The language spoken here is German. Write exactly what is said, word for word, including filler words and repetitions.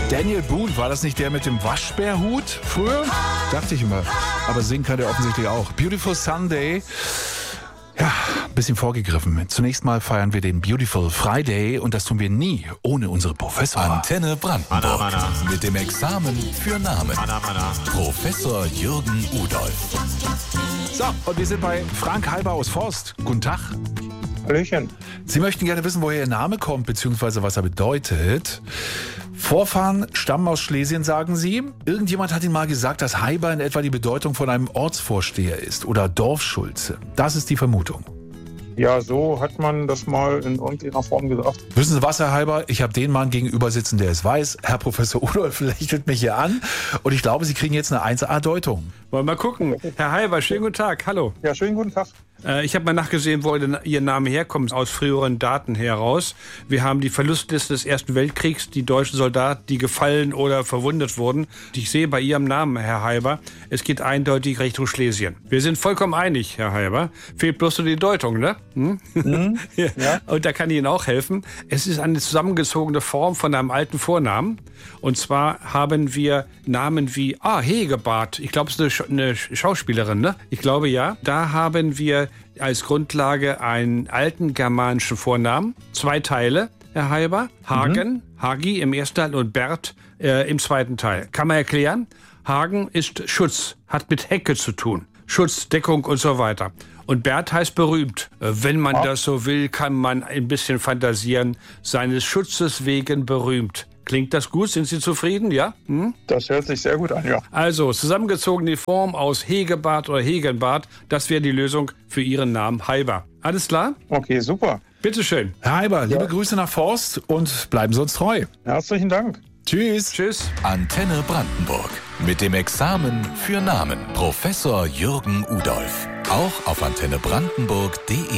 Daniel Boone, war das nicht der mit dem Waschbärhut früher? Dachte ich immer. Aber singen kann der offensichtlich auch. Beautiful Sunday. Ja, ein bisschen vorgegriffen. Zunächst mal feiern wir den Beautiful Friday und das tun wir nie ohne unsere Professor. Antenne Brandenburg. Mana, mana. Mit dem Examen für Namen. Mana, mana. Professor Jürgen Udolf. So, und wir sind bei Frank Halber aus Forst. Guten Tag. Hallöchen. Sie möchten gerne wissen, woher Ihr Name kommt, beziehungsweise was er bedeutet. Vorfahren stammen aus Schlesien, sagen Sie. Irgendjemand hat Ihnen mal gesagt, dass Heiber in etwa die Bedeutung von einem Ortsvorsteher ist oder Dorfschulze. Das ist die Vermutung. Ja, so hat man das mal in irgendeiner Form gesagt. Wissen Sie was, Herr Heiber? Ich habe den Mann gegenüber sitzen, der es weiß. Herr Professor Udolf lächelt mich hier an. Und ich glaube, Sie kriegen jetzt eine eins A-Deutung. Wollen wir mal gucken. Herr Heiber, schönen guten Tag. Hallo. Ja, schönen guten Tag. Äh, ich habe mal nachgesehen, wo Ihr Name herkommt, aus früheren Daten heraus. Wir haben die Verlustliste des Ersten Weltkriegs, die deutschen Soldaten, die gefallen oder verwundet wurden. Ich sehe bei Ihrem Namen, Herr Heiber, es geht eindeutig Richtung Schlesien. Wir sind vollkommen einig, Herr Heiber. Fehlt bloß nur die Deutung, ne? Hm? Mhm, ja. Ja. Und da kann ich Ihnen auch helfen. Es ist eine zusammengezogene Form von einem alten Vornamen. Und zwar haben wir Namen wie, ah, Hegebart. Ich glaube, es ist eine, eine Schauspielerin, ne? Ich glaube, ja. Da haben wir als Grundlage einen alten germanischen Vornamen. Zwei Teile, Herr Heiber. Hagen, mhm. Hagi im ersten Teil und Bert äh, im zweiten Teil. Kann man erklären? Hagen ist Schutz, hat mit Hecke zu tun. Schutz, Deckung und so weiter. Und Bert heißt berühmt. Wenn man das so will, kann man ein bisschen fantasieren. Seines Schutzes wegen berühmt. Klingt das gut? Sind Sie zufrieden? Ja? Hm? Das hört sich sehr gut an, ja. Also, zusammengezogene Form aus Hegebart oder Hegenbart, das wäre die Lösung für Ihren Namen Heiber. Alles klar? Okay, super. Bitteschön. Herr Heiber, liebe ja. Grüße nach Forst und bleiben Sie uns treu. Herzlichen Dank. Tschüss. Tschüss. Antenne Brandenburg. Mit dem Examen für Namen. Professor Jürgen Udolf. Auch auf antenne brandenburg punkt de.